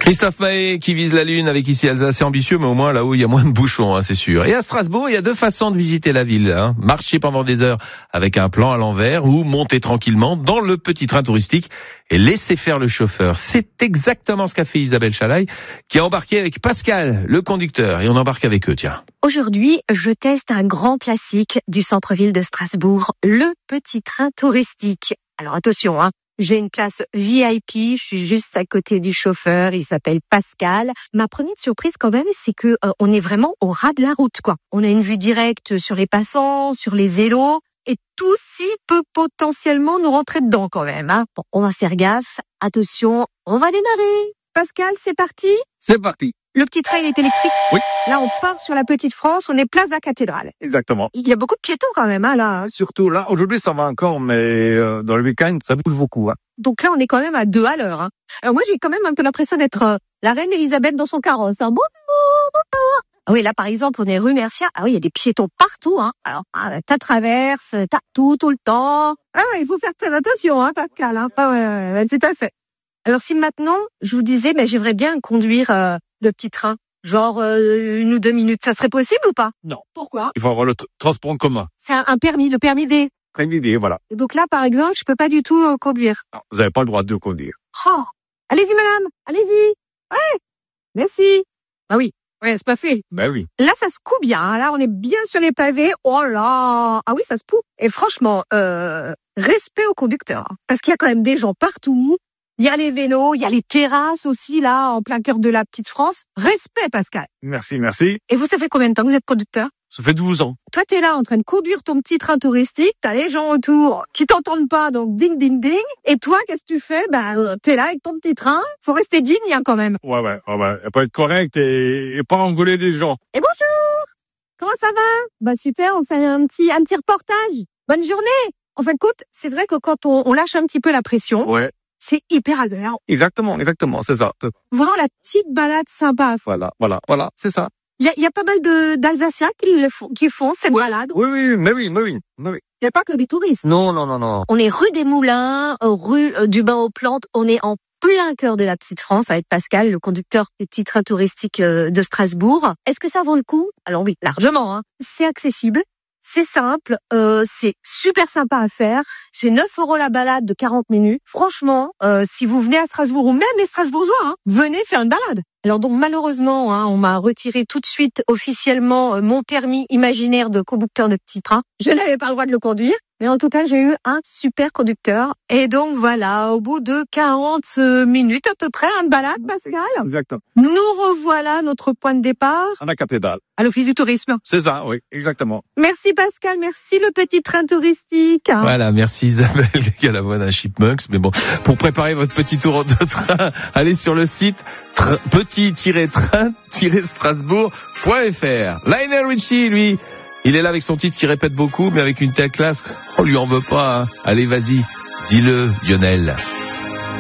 Christophe Mahé qui vise la Lune avec ici Alsace, c'est ambitieux, mais au moins là-haut il y a moins de bouchons, hein, c'est sûr. Et à Strasbourg, il y a deux façons de visiter la ville. Hein. Marcher pendant des heures avec un plan à l'envers ou monter tranquillement dans le petit train touristique et laisser faire le chauffeur. C'est exactement ce qu'a fait Isabelle Chalaï qui a embarqué avec Pascal, le conducteur. Et on embarque avec eux, tiens. Aujourd'hui, je teste un grand classique du centre-ville de Strasbourg, le petit train touristique. Alors attention, hein. J'ai une place VIP, je suis juste à côté du chauffeur, il s'appelle Pascal. Ma première surprise quand même, c'est que on est vraiment au ras de la route, quoi. On a une vue directe sur les passants, sur les vélos, et tout ci peut potentiellement nous rentrer dedans quand même, hein. Bon, on va faire gaffe. Attention, on va démarrer. Pascal, c'est parti? C'est parti. Le petit train, il est électrique? Oui. Là, on part sur la Petite France, on est place de la Cathédrale. Exactement. Il y a beaucoup de piétons quand même, hein, là. Surtout là, aujourd'hui ça va encore, mais dans le week-end ça bouge beaucoup. Hein. Donc là, on est quand même à 2 à l'heure. Hein. Alors moi, j'ai quand même un peu l'impression d'être la reine Elisabeth dans son carrosse. Hein. Ah oui, là, par exemple, on est rue Mercier. Ah oui, il y a des piétons partout. Hein. Alors, t'as traverse, t'as tout le temps. Ah ouais, il faut faire très attention, hein, Pascal. Hein. Ah ouais, tout à fait. Alors si maintenant, je vous disais, mais j'aimerais bien conduire le petit train, genre 1 ou 2 minutes, ça serait possible ou pas? Non. Pourquoi? Il faut avoir le transport en commun. C'est un permis, le permis D. Très idée, voilà. Donc là, par exemple, je peux pas du tout conduire. Non, vous n'avez pas le droit de conduire. Oh, allez-y madame, allez-y. Ouais, merci. Ah oui, ouais, c'est passé. Ben oui. Là, ça se coud bien. Hein. Là, on est bien sur les pavés. Oh là, ah oui, ça se poue. Et franchement, respect aux conducteurs, hein. Parce qu'il y a quand même des gens partout. Il y a les vélos, il y a les terrasses aussi, là, en plein cœur de la petite France. Respect, Pascal. Merci, merci. Et vous, ça fait combien de temps que vous êtes conducteur? Ça fait 12 ans. Toi, t'es là en train de conduire ton petit train touristique, t'as les gens autour qui t'entendent pas, donc ding, ding, ding. Et toi, qu'est-ce que tu fais? T'es là avec ton petit train. Faut rester digne, hein, quand même. Ouais. Il faut être correct et pas engueuler des gens. Et bonjour! Comment ça va? Super, on fait un petit reportage. Bonne journée! En fin de compte, c'est vrai que quand on lâche un petit peu la pression, Ouais. c'est hyper agréable. Exactement, c'est ça. Vraiment la petite balade sympa. Voilà, c'est ça. Il y a pas mal d'Alsaciens qui font cette balade. Oui, mais oui. Il n'y a pas que des touristes. Non. On est rue des Moulins, rue du Bain aux Plantes. On est en plein cœur de la petite France avec Pascal, le conducteur des petits trains touristiques de Strasbourg. Est-ce que ça vaut le coup? Alors oui, largement. Hein. C'est accessible. C'est simple, c'est super sympa à faire. J'ai 9 € la balade de 40 minutes. Franchement, si vous venez à Strasbourg, ou même les Strasbourgeois, hein, venez faire une balade. Alors donc malheureusement, hein, on m'a retiré tout de suite officiellement mon permis imaginaire de conducteur de petit train. Je n'avais pas le droit de le conduire. Mais en tout cas, j'ai eu un super conducteur. Et donc voilà, au bout de 40 minutes à peu près, de balade, Pascal. Exactement. Nous revoilà notre point de départ. À la cathédrale. À l'office du tourisme. C'est ça, oui, exactement. Merci Pascal, merci le petit train touristique. Voilà, merci Isabelle qui a la voix d'un chipmunks. Mais bon, pour préparer votre petit tour de train, allez sur le site petit-train-strasbourg.fr. Lionel Richie, lui, il est là avec son titre qui répète beaucoup, mais avec une telle classe, on lui en veut pas. Hein. Allez, vas-y, dis-le, Lionel.